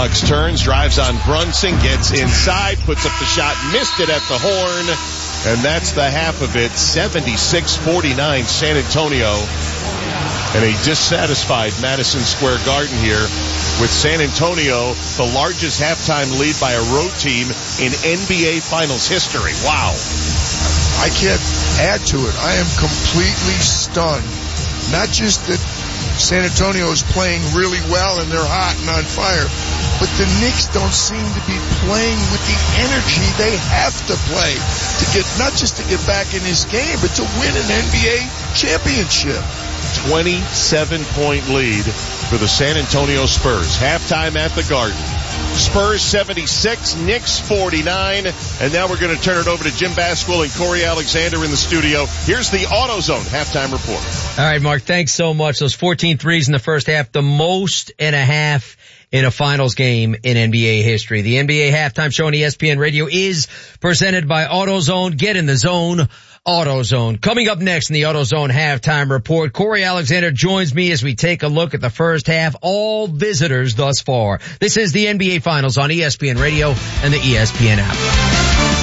Uggs turns, drives on Brunson, gets inside, puts up the shot, missed it at the horn, and that's the half of it. 76-49 San Antonio. And a dissatisfied Madison Square Garden here with San Antonio, the largest halftime lead by a road team in NBA Finals history. Wow. I can't add to it. I am completely stunned. Not just that San Antonio is playing really well and they're hot and on fire, but the Knicks don't seem to be playing with the energy they have to play to get, not just to get back in this game, but to win an NBA championship. 27-point lead for the San Antonio Spurs. Halftime at the Garden. Spurs 76, Knicks 49. And now we're going to turn it over to Jim Basquill and Corey Alexander in the studio. Here's the AutoZone halftime report. All right, Mark, thanks so much. Those 14 threes in the first half, the most and a half in a finals game in NBA history. The NBA halftime show on ESPN Radio is presented by AutoZone. Get in the zone. AutoZone. Coming up next in the AutoZone halftime report, Corey Alexander joins me as we take a look at the first half. All visitors thus far. This is the NBA Finals on ESPN Radio and the ESPN app.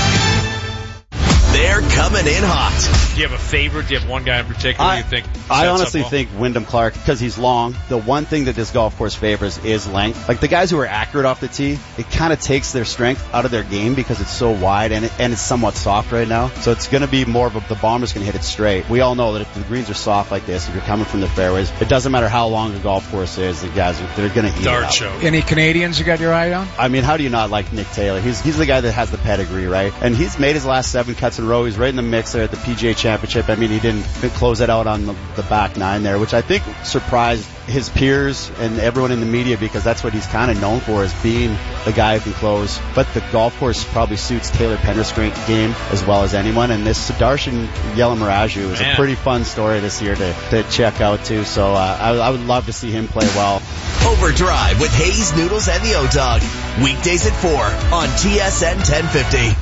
They're coming in hot. Do you have a favorite? Do you have one guy in particular you think? I honestly think Wyndham Clark, because he's long. The one thing that this golf course favors is length. Like the guys who are accurate off the tee, it kind of takes their strength out of their game because it's so wide and it's somewhat soft right now. So it's going to be more of the bomber's going to hit it straight. We all know that if the greens are soft like this, if you're coming from the fairways, it doesn't matter how long the golf course is. The guys they're going to eat Dart it out. show. Any Canadians you got your eye on? I mean, how do you not like Nick Taylor? He's the guy that has the pedigree, right? And he's made his last 7 cuts in a row. He's right in the mix there at the PGA Championship. I mean, he didn't close it out on the back 9 there, which I think surprised his peers and everyone in the media because that's what he's kind of known for, is being the guy who can close. But the golf course probably suits Taylor Pendergrass' game as well as anyone. And this Sudarshan Yelamaraju is a pretty fun story this year to check out too. So I would love to see him play well. Overdrive with Hayes, Noodles, and the O-Dog. Weekdays at 4 on TSN 1050.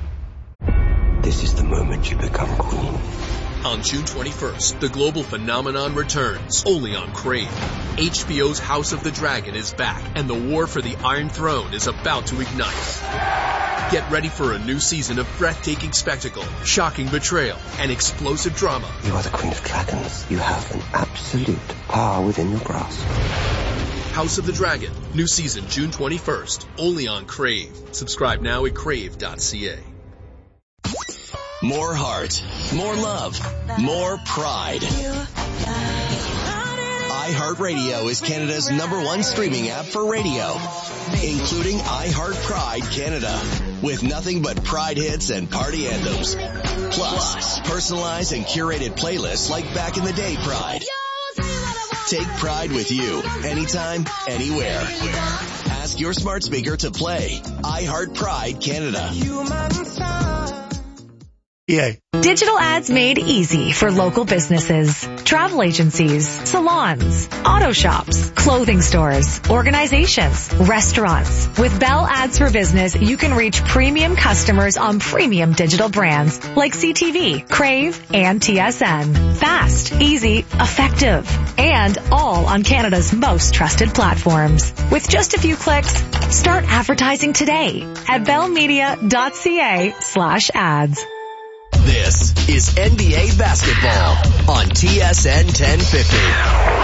This is the moment you become queen. On June 21st, the global phenomenon returns, only on Crave. HBO's House of the Dragon is back, and the war for the Iron Throne is about to ignite. Get ready for a new season of breathtaking spectacle, shocking betrayal, and explosive drama. You are the Queen of Dragons. You have an absolute power within your grasp. House of the Dragon, new season June 21st, only on Crave. Subscribe now at crave.ca. More heart, more love, more pride. iHeartRadio is Canada's #1 streaming app for radio, including iHeart Pride Canada, with nothing but Pride hits and party anthems. Plus, personalized and curated playlists like Back in the Day Pride. Take Pride with you, anytime, anywhere. Ask your smart speaker to play iHeart Pride Canada. Yay. Digital ads made easy for local businesses, travel agencies, salons, auto shops, clothing stores, organizations, restaurants. With Bell Ads for Business, you can reach premium customers on premium digital brands like CTV, Crave, and TSN. Fast, easy, effective, and all on Canada's most trusted platforms. With just a few clicks, start advertising today at bellmedia.ca/ads. This is NBA basketball on TSN 1050.